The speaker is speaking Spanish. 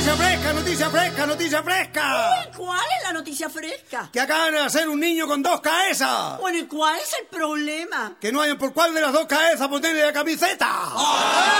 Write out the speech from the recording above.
¡Noticia fresca, noticia fresca, noticia fresca! Uy, ¿cuál es la noticia fresca? Que acaban de nacer un niño con 2 cabezas. Bueno, ¿y cuál es el problema? Que no hayan por cuál de las 2 cabezas ponerle la camiseta.